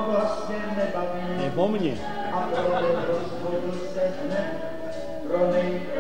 ho vlastně nebaví. Je po mně. A pro rozhodu se hned, pronej